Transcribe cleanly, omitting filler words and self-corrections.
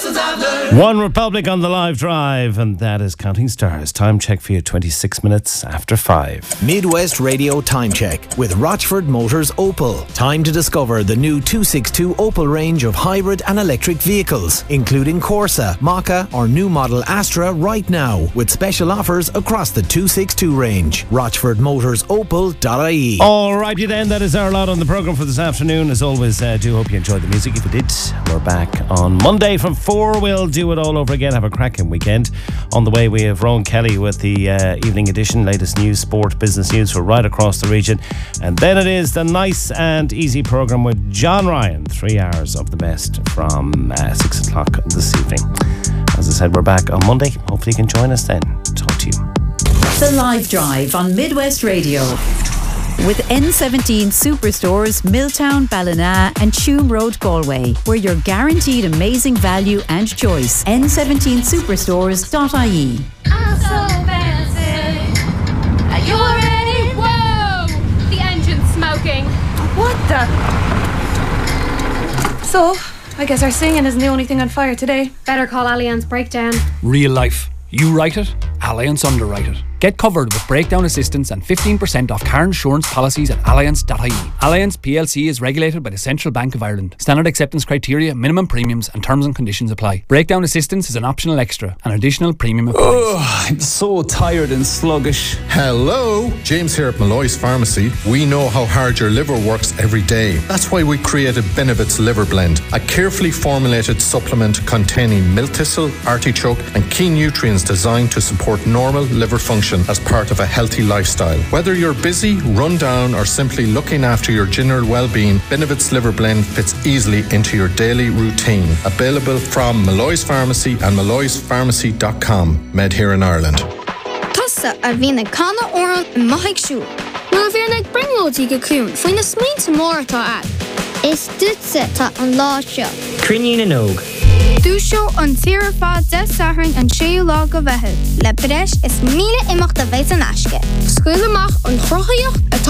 lessons I've learned. One Republic on the live drive, and that is Counting Stars. Time check for you, 26 minutes after 5. Midwest Radio Time Check with Rochford Motors Opel. Time to discover the new 262 Opel range of hybrid and electric vehicles, including Corsa, Maka or new model Astra right now, with special offers across the 262 range. RochfordMotorsOpel.ie. Alrighty then, that is our lot on the programme for this afternoon. As always, do hope you enjoyed the music. If you did, we're back on Monday from 4. We'll do it all over again. Have a cracking weekend. On the way, we have Rowan Kelly with the evening edition, latest news, sport, business news for right across the region. And then it is the nice and easy programme with John Ryan. 3 hours of the best from 6 o'clock this evening. As I said, we're back on Monday. Hopefully you can join us then. Talk to you. The Live Drive on Midwest Radio. With N17 Superstores, Milltown, Ballina and Tuam Road, Galway, where you're guaranteed amazing value and choice. N17superstores.ie. I'm so fancy. Are you ready? Whoa! The engine's smoking. What the? So, I guess our singing isn't the only thing on fire today. Better call Allianz Breakdown. Real life. You write it, Allianz underwrite it. Get covered with breakdown assistance and 15% off car insurance policies at allianz.ie. Allianz PLC is regulated by the Central Bank of Ireland. Standard acceptance criteria, minimum premiums and terms and conditions apply. Breakdown assistance is an optional extra. An additional premium applies. Oh, I'm so tired and sluggish. Hello, James here at Malloy's Pharmacy. We know how hard your liver works every day. That's why we created Benevit's Liver Blend, a carefully formulated supplement containing milk thistle, artichoke and key nutrients designed to support normal liver function as part of a healthy lifestyle. Whether you're busy, run down or simply looking after your general well-being, Benevit's Liver Blend fits easily into your daily routine. Available from Malloy's Pharmacy and malloyspharmacy.com. Made here in Ireland. Tassa a bhína canna oran maithig siú. Nuair bhíar ag bringlóidí go cún, faoin na smaointe mór atá ad. Is dúitse tá an lá seo. Crinne in óg. Dúseo an tíre fád de sathring an séú lá go bheithid. Le breis is míle imeacht a bheith an aisce. Scuil amach an chrochaíocht